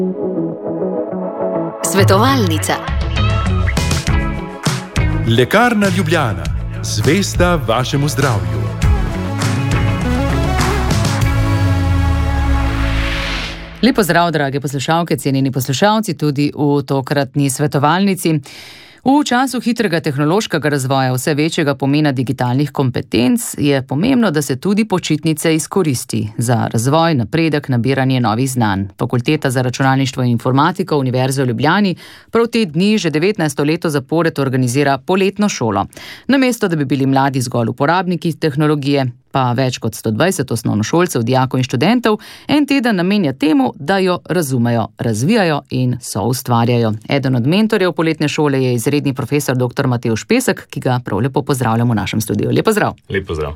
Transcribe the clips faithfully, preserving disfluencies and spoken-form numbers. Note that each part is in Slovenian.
Svetovalnica. Lekarna Ljubljana. Zvesta vašemu zdravju. Lep pozdrav, drage poslušalke, cenjeni poslušalci, tudi v tokratni svetovalnici. V času hitrega tehnološkega razvoja, vse večjega pomena digitalnih kompetenc, je pomembno, da se tudi počitnice izkoristi za razvoj, napredek, nabiranje novih znanj. Fakulteta za računalništvo in informatiko Univerze v Ljubljani prav te dni že devetnajsto leto zapored organizira poletno šolo. Namesto, da bi bili mladi zgolj uporabniki tehnologije, pa več kot sto dvajset osnovnošolcev, dijakov in študentov en teden namenja temu, da jo razumejo, razvijajo in soustvarjajo. Eden od mentorjev poletne šole je izredni profesor dr. Matevž Pesek, ki ga prav lepo pozdravljamo v našem studiu. Lep pozdrav. Lep pozdrav.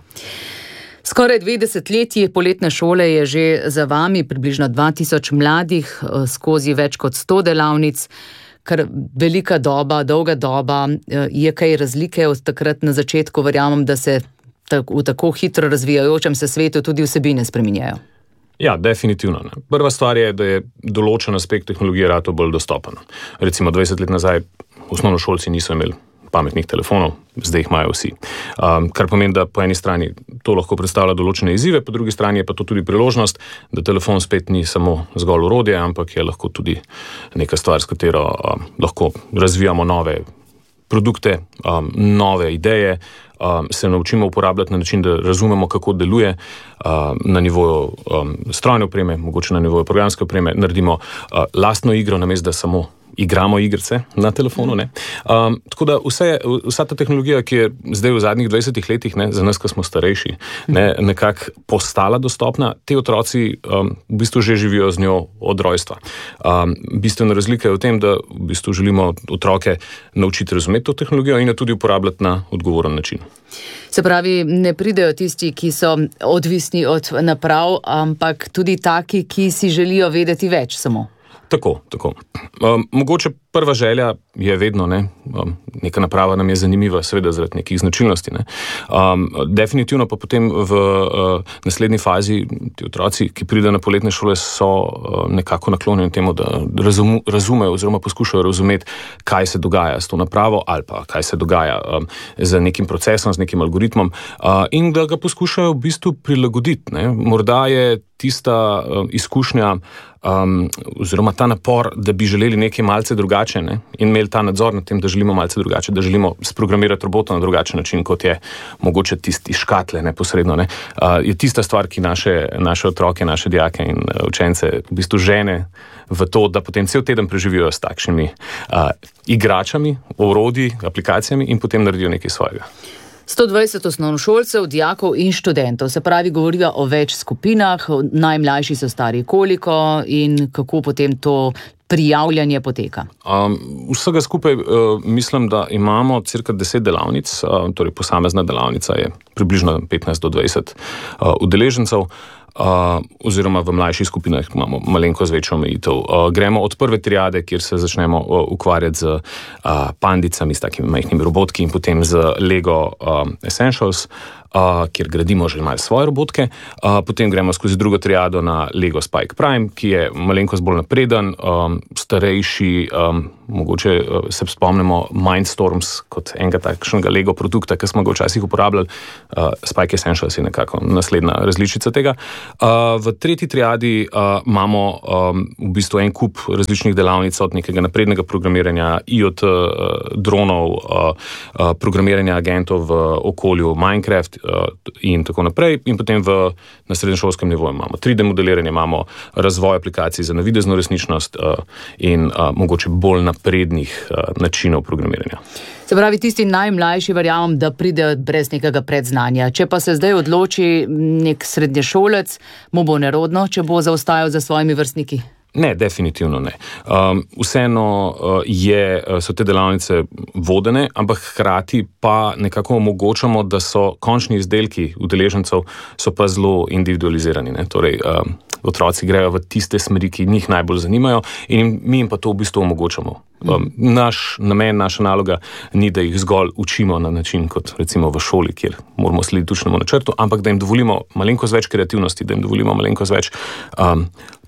Skoraj dve desetletji poletne šole je že za vami, približno dva tisoč mladih, skozi več kot sto delavnic. Kar velika doba, dolga doba, je kaj razlike od takrat na začetku, verjamem, da se v tako hitro razvijajočem se svetu tudi vsebine spreminjajo. Ja, definitivno. Ne. Prva stvar je, da je določen aspekt tehnologije rato bolj dostopen. Recimo dvajset let nazaj osnovnošolci niso imeli pametnih telefonov, zdaj jih imajo vsi. Um, kar pomeni, da po eni strani to lahko predstavlja določene izzive, po drugi strani je pa to tudi priložnost, da telefon spet ni samo zgolj orodje, ampak je lahko tudi neka stvar, s katero um, lahko razvijamo nove produkte, um, nove ideje, um, se naučimo uporabljati na način, da razumemo, kako deluje um, na nivoju um, strojne opreme, mogoče na nivoju programske opreme, naredimo uh, lastno igro, namesto da samo igramo igrice na telefonu. Ne? Um, tako da vse, vsa ta tehnologija, ki je zdaj v zadnjih dvajsetih letih, ne, za nas, ko smo starejši, ne, nekako postala dostopna, te otroci um, v bistvu že živijo z njo od rojstva. Um, bistvena razlika je v tem, da v bistvu želimo otroke naučiti razumeti to tehnologijo in jo tudi uporabljati na odgovoren način. Se pravi, ne pridejo tisti, ki so odvisni od naprav, ampak tudi taki, ki si želijo vedeti več samo. Tako, tako. Um, mogoče prva želja je vedno, ne, um, neka naprava nam je zanimiva, seveda zaradi nekih značilnosti. Ne. Um, definitivno pa potem v uh, naslednji fazi ti otroci, ki pridejo na poletne šole, so uh, nekako naklonjeni temu, da razum, razumejo oziroma poskušajo razumeti, kaj se dogaja s to napravo ali pa kaj se dogaja um, z nekim procesom, z nekim algoritmom uh, in da ga poskušajo v bistvu prilagoditi. Ne. Morda je tista uh, izkušnja Um, oziroma ta napor, da bi želeli nekaj malce drugače, ne? In imeli ta nadzor nad tem, da želimo malce drugače, da želimo sprogramirati robota na drugačen način, kot je mogoče tisti škatle neposredno. Ne? Uh, je tista stvar, ki naše, naše otroke, naše dijake in učence v bistvu žene v to, da potem cel teden preživijo s takšnimi uh, igračami, orodji, aplikacijami in potem naredijo nekaj svojega. sto dvajset osnovnošolcev, dijakov in študentov, se pravi, govorijo o več skupinah, najmlajši so stari koliko in kako potem to prijavljanje poteka? Um, vsega skupaj uh, mislim, da imamo cirka deset delavnic, uh, torej posamezna delavnica je približno petnajst do dvajset uh, udeležencev. Uh, oziroma v mlajših skupinah imamo malenko z večjo omejitev. Uh, gremo od prve triade, kjer se začnemo uh, ukvarjati z uh, pandicami, s takimi majhnimi robotki in potem z Lego um, Essentials, uh, kjer gradimo že malo svoje robotke. Uh, potem gremo skozi drugo triado na Lego Spike Prime, ki je malenko bolj napreden, um, starejši, um, mogoče uh, se spomnimo Mindstorms kot enega takšnega Lego produkta, ki smo ga včasih uporabljali. Uh, Spike Essentials je nekako naslednja različica tega. Uh, v tretji triadi uh, imamo um, v bistvu en kup različnih delavnic, od nekega naprednega programiranja, I O T, uh, dronov, uh, uh, programiranja agentov v okolju Minecraft uh, in tako naprej. In potem v, na srednješolskem nivoju imamo tri D modeliranje, imamo razvoj aplikacij za navidezno resničnost uh, in uh, mogoče bolj naprednih uh, načinov programiranja. Se pravi, tisti najmlajši, verjamem, da pride brez nekega predznanja. Če pa se zdaj odloči nek srednješolec, mu bo nerodno, če bo zaostajal za svojimi vrstniki? Ne, definitivno ne. Um, vseeno uh, je, so te delavnice vodene, ampak hkrati pa nekako omogočamo, da so končni izdelki udeležencev so pa zelo individualizirani. Ne? Torej, um, otroci grejo v tiste smeri, ki njih najbolj zanimajo in mi jim pa to v bistvu omogočamo. Um, naš namen, naša naloga ni, da jih zgolj učimo na način, kot recimo v šoli, kjer moramo slediti učnemu načrtu, ampak da jim dovolimo malenkost več kreativnosti, da jim dovolimo malenkost več um,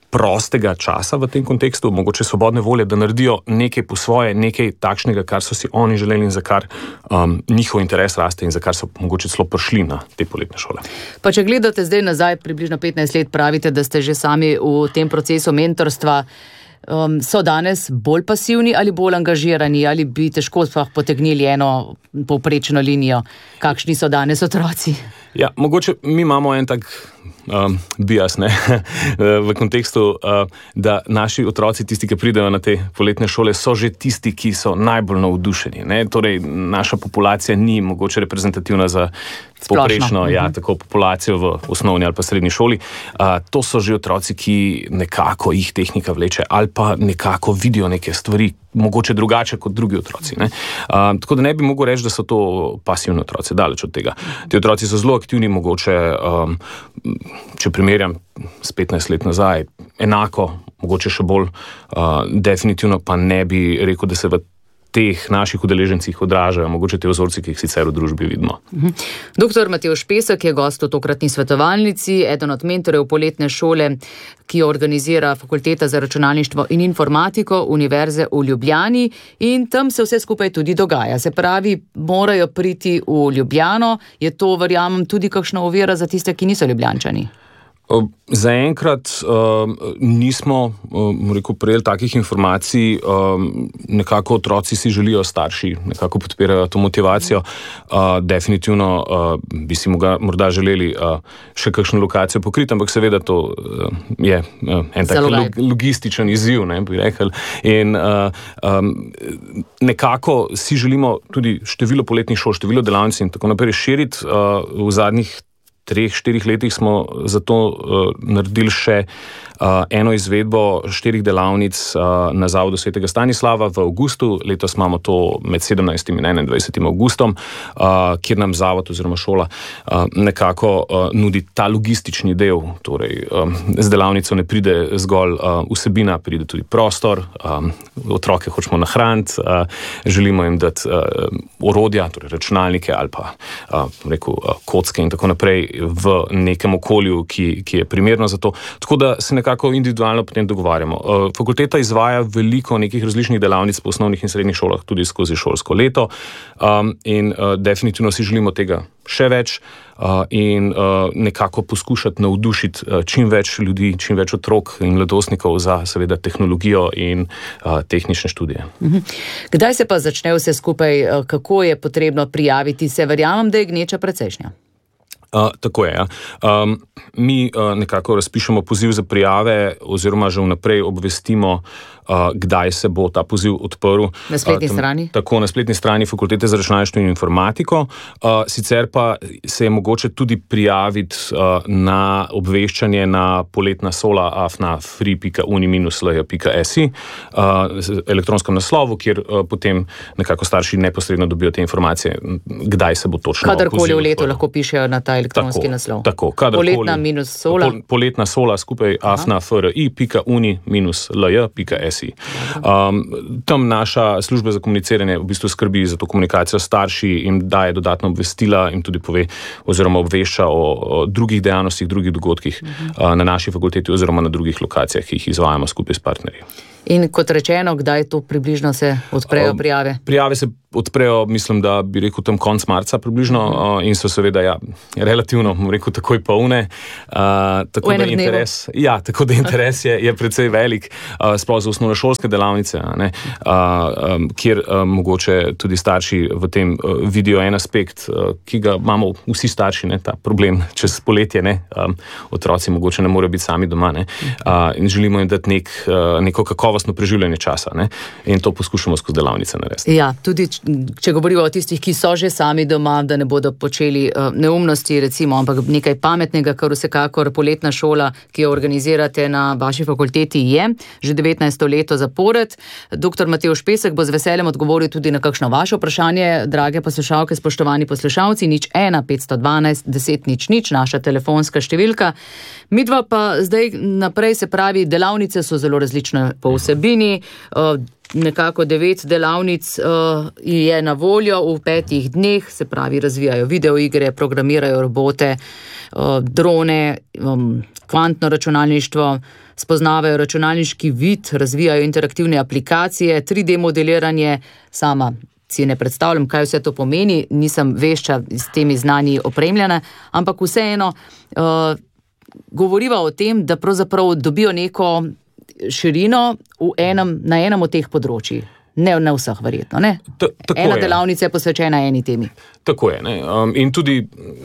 prostega časa v tem kontekstu, mogoče svobodne volje, da naredijo nekaj po svoje, nekaj takšnega, kar so si oni želeli in za kar um, njihov interes raste in za kar so mogoče celo prišli na te poletne šole. Pa če gledate zdaj nazaj, približno petnajst let, pravite, da ste že sami v tem procesu mentorstva, um, so danes bolj pasivni ali bolj angažirani, ali bi težko sploh potegnili eno povprečno linijo? Kakšni so danes otroci? Ja, mogoče mi imamo en tak um, bias, ne, v kontekstu, uh, da naši otroci, tisti, ki pridejo na te poletne šole, so že tisti, ki so najbolj navdušeni, ne, torej naša populacija ni mogoče reprezentativna za povprečno, ja, tako populacijo v osnovni ali pa srednji šoli. Uh, to so že otroci, ki nekako jih tehnika vleče ali pa nekako vidijo neke stvari, mogoče drugače kot drugi otroci, ne. Uh, tako da ne bi mogel reči, da so to pasivni otroci, daleč od tega. Ti otroci so zelo aktivni, mogoče, um, če primerjam s petnajst let nazaj, enako, mogoče še bolj, uh, definitivno pa ne bi rekel, da se v teh naših udeležencih odražajo mogoče te vzorci, ki jih sicer v družbi vidimo. Doktor Matevž Pesek je gost v tokratni svetovalnici, eden od mentorjev poletne šole, ki jo organizira Fakulteta za računalništvo in informatiko Univerze v Ljubljani, in tam se vse skupaj tudi dogaja. Se pravi, morajo priti v Ljubljano. Je to, verjamem, tudi kakšna ovira za tiste, ki niso Ljubljančani? Zaenkrat um, nismo um, rekel, prejeli takih informacij, um, nekako otroci si želijo, starši nekako podpirajo to motivacijo. Uh, definitivno uh, bi si moga, morda želeli uh, še kakšno lokacijo pokriti, ampak seveda to uh, je uh, en tak log, logističen izziv, ne, bi rekel. In uh, um, nekako si želimo tudi število poletnih šol, število delavnic in tako naprej širiti. Uh, v zadnjih treh, štirih letih smo zato uh, naredili še uh, eno izvedbo štirih delavnic uh, na Zavodu svetega Stanislava v avgustu. Letos imamo to med sedemnajstim in enaindvajsetim avgustom, uh, kjer nam zavod oziroma šola uh, nekako uh, nudi ta logistični del. Torej, um, z delavnico ne pride zgolj uh, vsebina, pride tudi prostor, um, otroke hočemo nahraniti, uh, želimo jim dati uh, orodja, torej računalnike ali pa uh, rekel, uh, kocke in tako naprej, v nekem okolju, ki, ki je primerno za to. Tako da se nekako individualno potem dogovarjamo. Fakulteta izvaja veliko nekih različnih delavnic po osnovnih in srednjih šolah, tudi skozi šolsko leto, um, in uh, definitivno si želimo tega še več uh, in uh, nekako poskušati navdušiti uh, čim več ljudi, čim več otrok in mladostnikov za seveda tehnologijo in uh, tehnične študije. Kdaj se pa začne vse skupaj, kako je potrebno prijaviti se? Verjamem, da je gneča precejšnja. Uh, tako je, ja. Um, mi uh, nekako razpišemo poziv za prijave oziroma že vnaprej obvestimo, uh, kdaj se bo ta poziv odprl. Na spletni uh, tam, strani? Tako, na spletni strani Fakultete za računalništvo in informatiko. Uh, sicer pa se je mogoče tudi prijaviti uh, na obveščanje na poletna sola afna free pika uni minus l j pika s i uh, elektronskem naslovu, kjer uh, potem nekako starši neposredno dobijo te informacije, kdaj se bo točno kadarkoli v letu lahko pišejo na ta elektronski tako, naslov. Tako, poletna minus sola. Pol, poletna sola skupaj afna fri pika uni minus l j pika s i. Um, tam naša služba za komuniciranje v bistvu skrbi za to komunikacijo starši, jim daje dodatno obvestila, jim tudi pove oziroma obvešča o, o drugih dejavnostih, drugih dogodkih uh-huh. uh, na naši fakulteti oziroma na drugih lokacijah, ki jih izvajamo skupaj s partnerji. In kot rečeno, kdaj to približno se odprejo prijave? Prijave se odprejo, mislim, da bi rekel tam konc marca približno uh, in so seveda ja, relativno, bom rekel, takoj polne. Uh, tako, da interes, ja, tako da interes je, je precej velik, uh, sploh za osnovnošolske delavnice, ne, uh, um, kjer uh, mogoče tudi starši v tem uh, vidijo en aspekt, uh, ki ga imamo vsi starši, ne, ta problem čez poletje, ne, um, otroci mogoče ne morejo biti sami doma, ne, uh, in želimo jim dati nek, uh, neko kakovostno preživljanje časa, ne, in to poskušamo skozi delavnice narediti. Ja, tudi če govorimo o tistih, ki so že sami doma, da ne bodo počeli uh, neumnosti, recimo, ampak nekaj pametnega, kar vsekakor poletna šola, ki jo organizirate na vaši fakulteti, je že devetnajsto leto zapored. Doktor Matevž Pesek bo z veseljem odgovoril tudi na kakšno vaše vprašanje, drage poslušalke, spoštovani poslušalci, nič ena petsto dvanajst deset nič nič, naša telefonska številka. Midva pa zdaj naprej, se pravi, delavnice so zelo različne po vsebini, uh, nekako devet delavnic uh, je na voljo v petih dneh, se pravi, razvijajo videoigre, programirajo robote, uh, drone, um, kvantno računalništvo, spoznavajo računalniški vid, razvijajo interaktivne aplikacije, tri D modeliranje, sama si ne predstavljam, kaj vse to pomeni, nisem vešča s temi znanji opremljena, ampak vseeno uh, govoriva o tem, da pravzaprav dobijo neko širino v enem, na enem od teh področij. Ne na vseh, verjetno, ne? Ta, Ena je. delavnica je posvečena eni temi. Tako je. Ne? Um, in tudi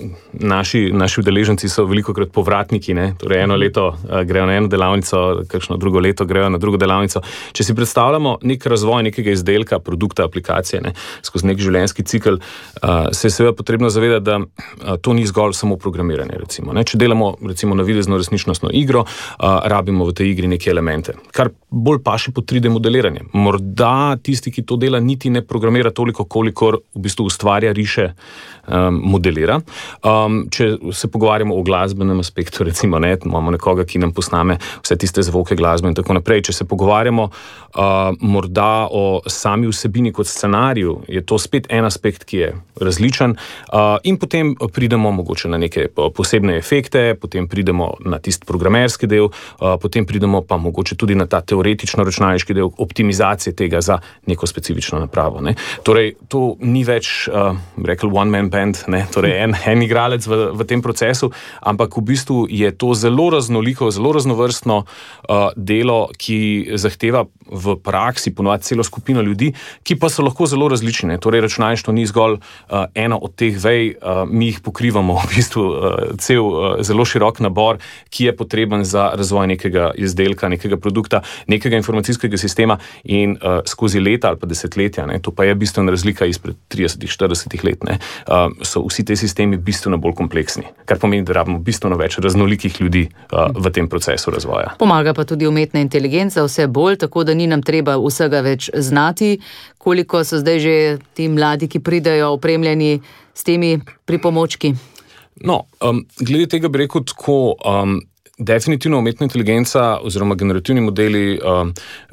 naši, naši udeleženci so velikokrat povratniki. Ne? Torej eno leto uh, grejo na eno delavnico, kakšno drugo leto grejo na drugo delavnico. Če si predstavljamo nek razvoj nekega izdelka, produkta, aplikacije, ne? skozi nek življenjski cikl, uh, se je seveda potrebno zavedati, da uh, to ni zgolj samo programiranje. Recimo, ne? Če delamo recimo navidezno resničnostno igro, uh, rabimo v tej igri neke elemente, kar bolj paše po tri D modeliranje. Morda tisti, ki to dela, niti ne programira toliko, kolikor v bistvu ustvarja, riše, um, modelira. Um, če se pogovarjamo o glasbenem aspektu, recimo, ne, imamo nekoga, ki nam posname vse tiste zvoke glasbe in tako naprej. Če se pogovarjamo uh, morda o sami vsebini kot scenariju, je to spet en aspekt, ki je različen. Uh, in potem pridemo mogoče na neke posebne efekte, potem pridemo na tisti programerski del, uh, potem pridemo pa mogoče tudi na ta teoretično računalniški del optimizacije tega za neko specifično napravo. Ne. Torej, to ni več, uh, rekel, one-man band, ne, torej en, en igralec v, v tem procesu, ampak v bistvu je to zelo raznoliko, zelo raznovrstno uh, delo, ki zahteva v praksi ponovadi celo skupino ljudi, ki pa so lahko zelo različni. Ne. Torej, računalništvo ni zgolj uh, ena od teh vej, uh, mi jih pokrivamo v bistvu uh, cel uh, zelo širok nabor, ki je potreben za razvoj nekega izdelka, nekega produkta, nekega informacijskega sistema in uh, skozi leta ali pa desetletja, ne, to pa je bistvena razlika izpred tridesetih, štiridesetih let, ne, uh, so vsi te sistemi bistveno bolj kompleksni, kar pomeni, da rabimo bistveno več raznolikih ljudi uh, v tem procesu razvoja. Pomaga pa tudi umetna inteligenca vse bolj, tako da ni nam treba vsega več znati, koliko so zdaj že ti mladi, ki pridejo opremljeni s temi pripomočki. No, um, glede tega bi rekel tako, um, definitivno umetna inteligenca oziroma generativni modeli um,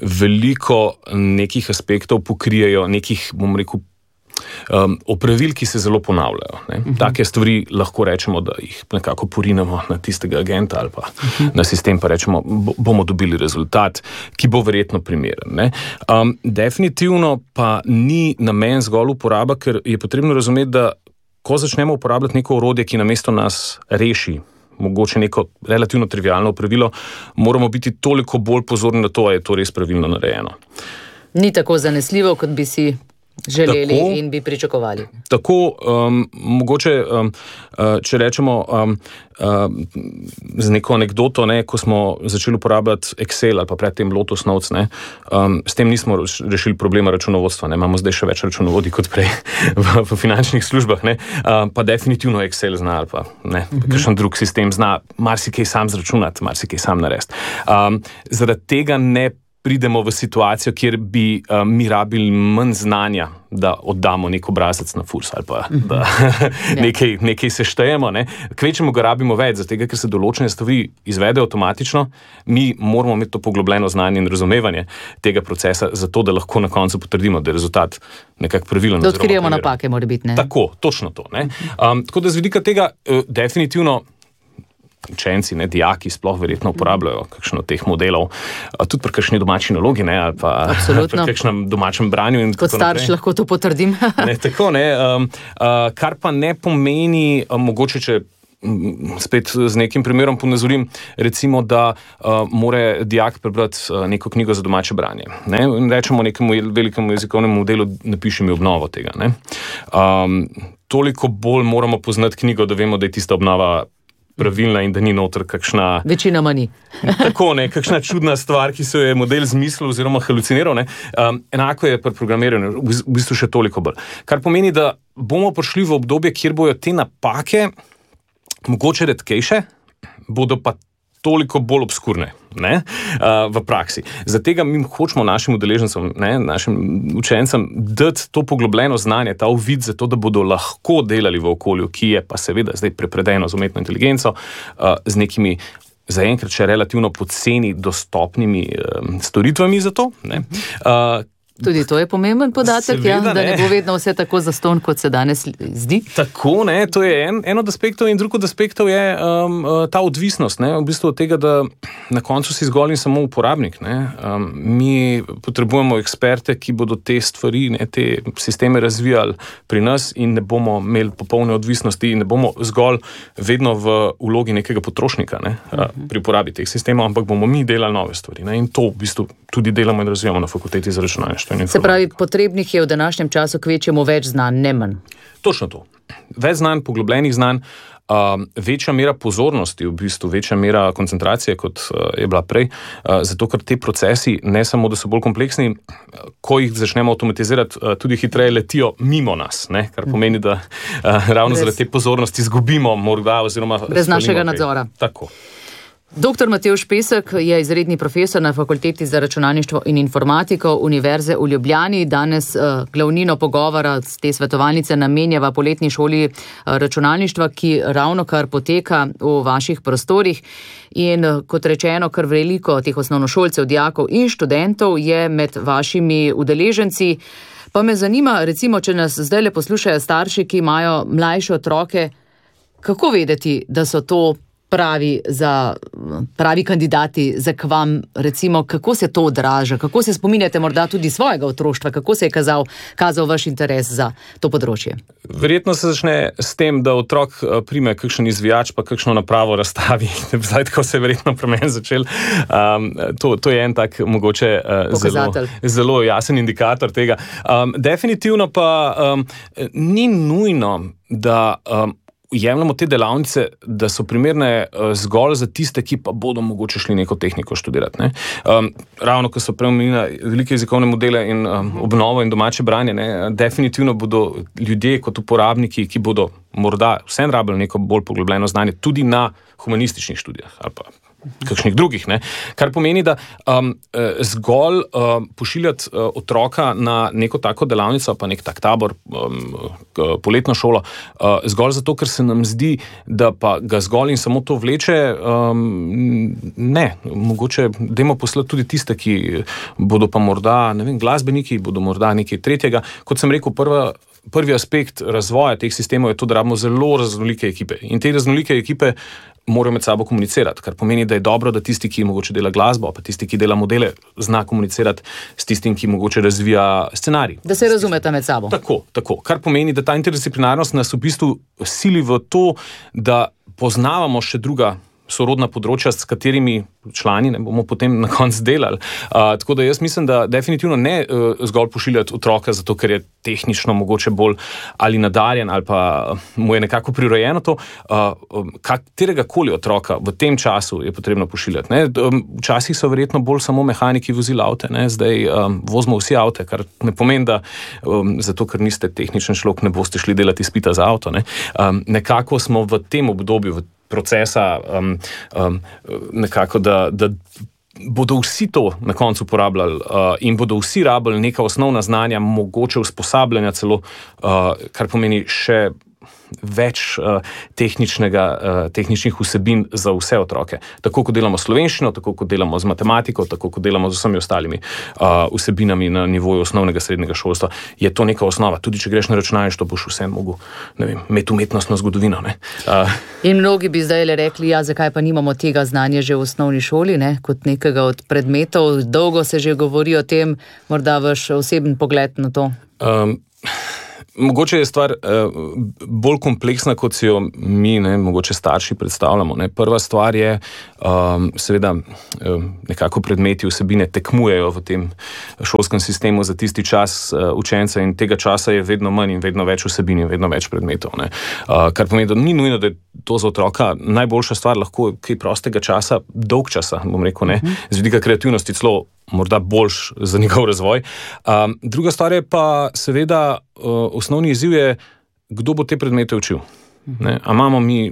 veliko nekih aspektov pokrijejo, nekih, bom rekel, um, opravil, ki se zelo ponavljajo. Ne? Uh-huh. Take stvari lahko rečemo, da jih nekako porinemo na tistega agenta ali pa uh-huh. na sistem, pa rečemo, bomo dobili rezultat, ki bo verjetno primeren. Ne? Um, definitivno pa ni namen zgolj uporaba, ker je potrebno razumeti, da ko začnemo uporabljati neko orodje, ki namesto nas reši mogoče neko relativno trivialno opravilo, moramo biti toliko bolj pozorni na to, a je to res pravilno narejeno. Ni tako zanesljivo, kot bi si želeli tako, in bi pričakovali. Tako, um, mogoče, um, če rečemo um, um, z neko anekdoto, ne, ko smo začeli uporabljati Excel ali pa predtem Lotus Notes, ne, um, s tem nismo rešili problema računovodstva, ne, imamo zdaj še več računovodij kot prej v, v finančnih službah, ne, um, pa definitivno Excel zna ali pa ne, uh-huh. kakšen drug sistem zna marsikaj sam zračunati, marsikaj sam narediti. Um, zaradi tega ne pridemo v situacijo, kjer bi um, mi rabili manj znanja, da oddamo nek obrazec na furs ali pa da nekaj, nekaj seštejemo. Ne? Kvečemu ga rabimo več, zato ker se določene stvari izvede avtomatično, mi moramo imeti to poglobljeno znanje in razumevanje tega procesa, zato da lahko na koncu potrdimo, da je rezultat nekako pravilen. Da odkrijemo napake, mora biti, ne? Tako, točno to. Ne? Um, tako da z vidika tega uh, definitivno učenci, ne, dijaki sploh verjetno uporabljajo kakšno teh modelov, tudi pri kakšni domači nalogi, ne, ali pa Absolutno. pri kakšnem domačem branju. In kot starš lahko to potrdim. ne, tako, ne, um, uh, kar pa ne pomeni, um, mogoče, če um, spet z nekim primerom ponazorim, recimo, da uh, more dijak prebrati uh, neko knjigo za domače branje. Ne, in rečemo nekemu velikemu jezikovnemu modelu, napiši mi obnovo tega. Ne. Um, toliko bolj moramo poznati knjigo, da vemo, da je tista obnova pravilna in da ni noter kakšna... Večinoma ni. Tako, ne, kakšna čudna stvar, ki se je model zmislil oziroma haluciniral. Ne. Um, enako je pri programiranju, v bistvu še toliko bolj. Kar pomeni, da bomo prišli v obdobje, kjer bojo te napake mogoče redkejše, bodo pa toliko bolj obskurne, ne, uh, v praksi. Zatega mi hočemo našim udeležencem, ne, našim učencem dati to poglobljeno znanje, ta uvid za to, da bodo lahko delali v okolju, ki je pa seveda zdaj prepredeno z umetno inteligenco, uh, z nekimi zaenkrat še relativno poceni dostopnimi um, storitvami za to, ne. Uh, Tudi to je pomemben podatek, Seveda, ja, da ne. ne bo vedno vse tako zastonj, kot se danes zdi. Tako, ne, to je en, en od aspektov in drug od aspektov je um, ta odvisnost, ne, v bistvu od tega, da na koncu si zgolj in samo uporabnik, ne. Um, mi potrebujemo eksperte, ki bodo te stvari, ne, te sisteme razvijali pri nas in ne bomo imeli popolne odvisnosti in ne bomo zgolj vedno v vlogi nekega potrošnika, ne, uh-huh. pri uporabi teh sistemov, ampak bomo mi delali nove stvari, ne, in to v bistvu tudi delamo in razvijamo na fakulteti za računalništvo. Se pravi, potrebnih je v današnjem času kvečjemu več znanj, ne manj. Točno to. Več znanj, poglobljenih znanj, uh, večja mera pozornosti, v bistvu večja mera koncentracije, kot uh, je bila prej, uh, zato ker te procesi ne samo, da so bolj kompleksni, ko jih začnemo avtomatizirati, uh, tudi hitreje letijo mimo nas, ne? Kar pomeni, da uh, ravno Brez... zaradi te pozornosti izgubimo morda oziroma... Brez našega nadzora. Tako. Doktor Matevž Pesek je izredni profesor na Fakulteti za računalništvo in informatiko Univerze v Ljubljani. Danes uh, glavnino pogovora z te svetovalnice namenjava poletni šoli uh, računalništva, ki ravno kar poteka v vaših prostorih. In uh, kot rečeno, kar veliko teh osnovnošolcev, dijakov in študentov je med vašimi udeleženci. Pa me zanima, recimo, če nas zdaj le poslušajo starši, ki imajo mlajše otroke, kako vedeti, da so to pravi, za, pravi kandidati za k vam, recimo, kako se to odraža, kako se spominjate morda tudi svojega otroštva, kako se je kazal, kazal vaš interes za to področje? Verjetno se začne s tem, da otrok prime kakšen izvijač, pa kakšno napravo razstavi. Zdaj, tako se je verjetno pri meni začel. Um, to, to je en tak mogoče uh, zelo, zelo jasen indikator tega. Um, definitivno pa um, ni nujno, da um, jemljamo te delavnice, da so primerne uh, zgolj za tiste, ki pa bodo mogoče šli neko tehniko študirati. Ne? Um, ravno, ko so preomenili velike jezikovne modele in um, obnovo in domače branje, ne? Definitivno bodo ljudje kot uporabniki, ki bodo morda vsem rabili neko bolj poglobljeno znanje, tudi na humanističnih študijah ali pa kakšnih drugih, ne? Kar pomeni, da um, zgolj um, pošiljati uh, otroka na neko tako delavnico, pa nek tak tabor, um, poletno šolo, uh, zgolj zato, ker se nam zdi, da pa ga zgolj in samo to vleče, um, ne, mogoče dajmo poslati tudi tiste, ki bodo pa morda, ne vem, glasbeniki, bodo morda nekaj tretjega. Kot sem rekel, prva Prvi aspekt razvoja teh sistemov je to, da rabimo zelo raznolike ekipe. In te raznolike ekipe morajo med sabo komunicirati, kar pomeni, da je dobro, da tisti, ki mogoče dela glasbo, pa tisti, ki dela modele, zna komunicirati s tistim, ki mogoče razvija scenarij. Da se razumeta med sabo. Tako, tako. Kar pomeni, da ta interdisciplinarnost nas v bistvu sili v to, da poznavamo še druga sorodna področja, s katerimi člani ne bomo potem na koncu delali. Uh, tako da jaz mislim, da definitivno ne uh, zgolj pošiljati otroka, zato ker je tehnično mogoče bolj ali nadarjen, ali pa mu je nekako prirojeno to. Uh, katerega koli otroka v tem času je potrebno pošiljati. Ne? Včasih so verjetno bolj samo mehaniki vozili avte, ne? Zdaj um, vozimo vsi avte, kar ne pomeni, da um, zato, ker niste tehničen človek, ne boste šli delati izpita za avto. Ne? Um, nekako smo v tem obdobju, v procesa um, um, nekako, da, da bodo vsi to na koncu uporabljali uh, in bodo vsi rabili neka osnovna znanja, mogoče usposabljanja celo, uh, kar pomeni še več uh, tehničnega, uh, tehničnih vsebin za vse otroke. Tako, kot delamo slovenščino, tako, kot delamo z matematiko, tako, kot delamo z vsemi ostalimi uh, vsebinami na nivoju osnovnega srednjega šolstva, je to neka osnova. Tudi, če greš na računalništvo, boš vse mogel, ne vem, imeti umetnostno zgodovino. Ne? Uh, in mnogi bi zdaj le rekli, ja, zakaj pa nimamo tega znanja že v osnovni šoli, ne? Kot nekega od predmetov. Dolgo se že govori o tem, morda vaš oseben pogled na to. Um, Mogoče je stvar uh, bolj kompleksna, kot si jo mi, ne, mogoče starši predstavljamo. Ne. Prva stvar je, um, seveda, um, nekako predmeti vsebine tekmujejo v tem šolskem sistemu za tisti čas uh, učenca in tega časa je vedno manj in vedno več vsebin in vedno več predmetov. Ne. Uh, kar pomeni, da ni nujno, da je to za otroka najboljša stvar, lahko kaj prostega časa, dolg časa, bom rekel, ne, z vidika kreativnosti celo morda boljš za njegov razvoj. Um, druga stvar je pa seveda uh, osnovni izziv je, kdo bo te predmete učil. Ne? A imamo mi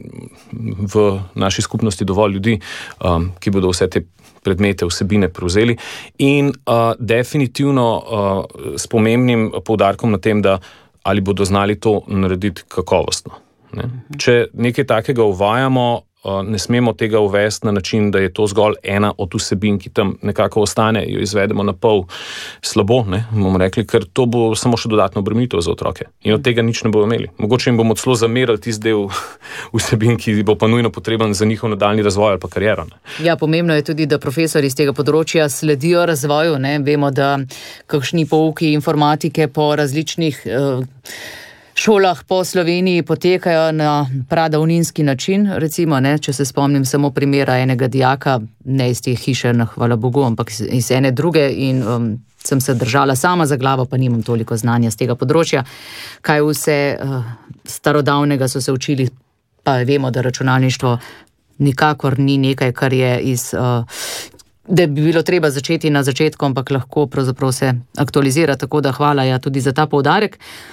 v naši skupnosti dovolj ljudi, um, ki bodo vse te predmete, vsebine prevzeli in uh, definitivno uh, s pomembnim poudarkom na tem, da ali bodo znali to narediti kakovostno. Ne? Če nekaj takega uvajamo, ne smemo tega uvesti na način, da je to zgolj ena od vsebin, ki tam nekako ostane, jo izvedemo na pol slabo, ne, bomo rekli, ker to bo samo še dodatno obremenitev za otroke. In od tega nič ne bomo imeli. Mogoče jim bomo celo zamerili tisti del vsebin, ki bo pa nujno potreben za njihov nadaljnji razvoj ali pa kariero. Ne. Ja, pomembno je tudi, da profesori iz tega področja sledijo razvoju, ne. Vemo, da kakšni pouki informatike po različnih uh, šolah po Sloveniji potekajo na pradavninski način, recimo, ne, če se spomnim samo primera enega dijaka, ne iz teh hiše, hvala Bogu, ampak iz, iz ene druge in um, sem se držala sama za glavo, pa nimam toliko znanja z tega področja, kaj vse uh, starodavnega so se učili, pa vemo, da računalništvo nikakor ni nekaj, kar je iz... Uh, da bi bilo treba začeti na začetku, ampak lahko pravzaprav se aktualizira, tako da hvala ja tudi za ta poudarek.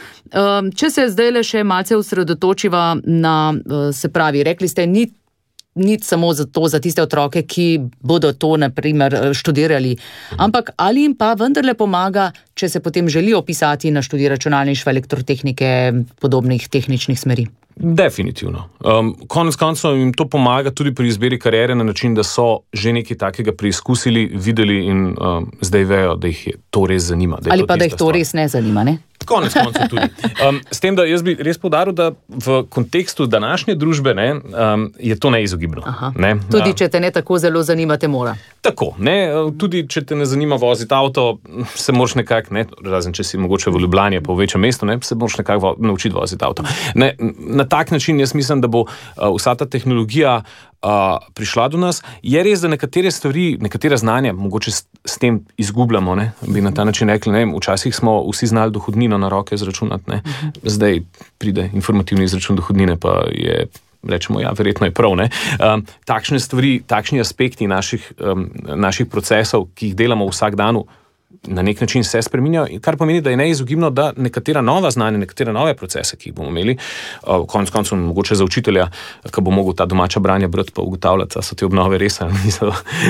Če se zdaj le še malce osredotočiva na, se pravi, rekli ste, ni, ni samo za to, za tiste otroke, ki bodo to, na primer, študirali, ampak ali jim pa vendarle pomaga, če se potem želijo pisati na študij računalništva, elektrotehnike, podobnih tehničnih smeri? Definitivno. Um, konec koncev jim to pomaga tudi pri izbiri kariere na način, da so že nekaj takega preizkusili, videli in um, zdaj vejo, da jih je to res zanima. Ali pa da jih to stvar. res ne zanima, ne? Konec koncev tudi. Um, s tem, da jaz bi res poudaril, da v kontekstu današnje družbe ne, um, je to neizogibno. Ne? Tudi če te ne tako zelo zanima, te mora. Tako, ne, tudi če te ne zanima voziti avto, se moraš nekako, ne, razen če si mogoče v Ljubljani pa v večjem mestu, ne, se moraš nekako vo, naučiti voziti avto. Ne, na tak način jaz mislim, da bo uh, vsa ta tehnologija Uh, prišla do nas. Je res, da nekatere stvari, nekatere znanja mogoče s, s tem izgubljamo, ne? Bi na ta način rekli, ne? Včasih smo vsi znali dohodnino na roke izračunati, ne? Zdaj pride informativni izračun dohodnine, pa je, rečemo, ja, verjetno je prav, ne? Um, takšne stvari, takšni aspekti naših, um, naših procesov, ki jih delamo vsak dan, na nek način se spreminjajo, kar pomeni, da je neizogibno, da nekatera nova znanja, nekatera nove procese, ki jih bomo imeli, uh, konec koncev mogoče za učitelja, ki bo mogel ta domača branja brati pa ugotavljati, ali so te obnove res, ali niso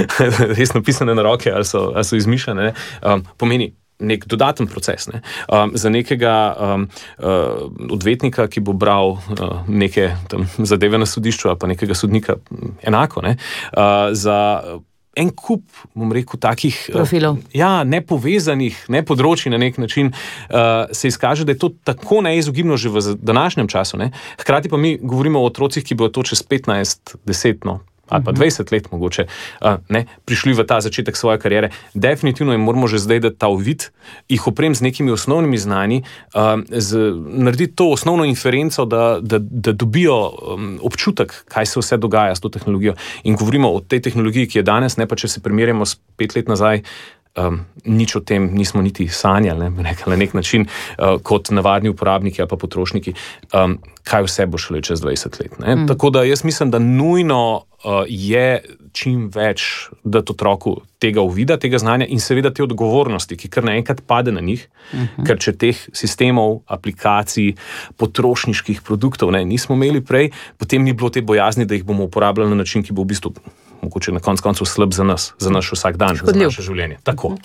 res napisane na roke, ali so, ali so izmišljene, um, pomeni nek dodaten proces. Ne? Um, za nekega um, uh, odvetnika, ki bo bral uh, neke tam zadeve na sodišču, ali pa nekega sodnika, enako. Ne? Uh, za en kup, bom rekel, takih profilov. Ja, nepovezanih, ne področji na nek način, uh, se izkaže, da je to tako neizogibno že v današnjem času. Ne? Hkrati pa mi govorimo o otrocih, ki bodo to čez petnajst, deset, no, ali pa dvajset let mogoče, uh, ne, prišli v ta začetek svoje kariere. Definitivno jim moramo že zdaj dati ta uvid, jih oprem z nekimi osnovnimi znanji, uh, z, narediti to osnovno inferenco, da, da, da dobijo um, občutek, kaj se vse dogaja s to tehnologijo. In govorimo o tej tehnologiji, ki je danes, ne pa če se primerjamo s pet let nazaj, Um, nič o tem nismo niti sanjali, ne, nekaj, na nek način, uh, kot navadni uporabniki ali pa potrošniki, um, kaj vse bo šele čez dvajset let. Ne. Mm. Tako da jaz mislim, da nujno uh, je čim več dati otroku tega uvida, tega znanja in seveda te odgovornosti, ki kar naenkrat pade na njih, mm-hmm. ker če teh sistemov, aplikacij, potrošniških produktov ne, nismo imeli prej, potem ni bilo te bojazni, da jih bomo uporabljali na način, ki bo v bistvu mogoče na konc koncu slab za nas, za naš vsak dan, Škodljiv. Za naše življenje. Tako.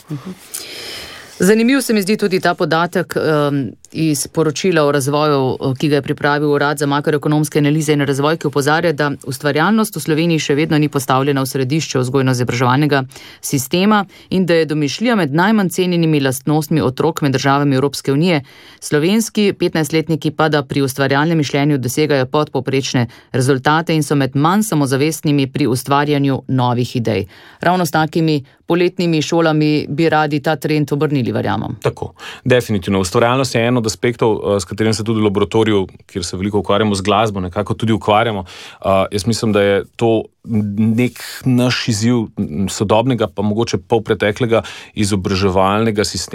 Zanimiv se mi zdi tudi ta podatek um, iz poročila o razvoju, ki ga je pripravil Urad za makroekonomske analize in razvoj, ki opozarja, da ustvarjalnost v Sloveniji še vedno ni postavljena v središče vzgojno-izobraževalnega sistema in da je domišljija med najmanj cenjenimi lastnostmi otrok med državami Evropske unije. Slovenski petnajstletniki pa da pri ustvarjalnem mišljenju dosegajo podpovprečne rezultate in so med manj samozavestnimi pri ustvarjanju novih idej. Ravno s takimi poletnimi šolami bi radi ta trend obrnili, verjamem. Tako, definitivno. Ustvarjalnost je eno od aspektov, s katerim se tudi v laboratoriju, kjer se veliko ukvarjamo z glasbo, nekako tudi ukvarjamo. Uh, jaz mislim, da je to nek naš izziv sodobnega, pa mogoče polpreteklega izobraževalnega sistema.